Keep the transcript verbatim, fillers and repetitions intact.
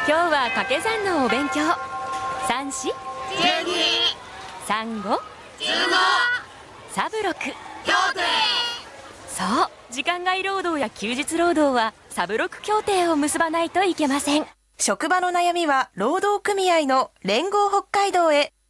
今日は掛け算のお勉強。三四、 十二、 三五、 十五、 サブロク。 協定。 そう、時間外労働や休日労働はサブロク協定を結ばないといけません。 職場の悩みは労働組合の連合北海道へ。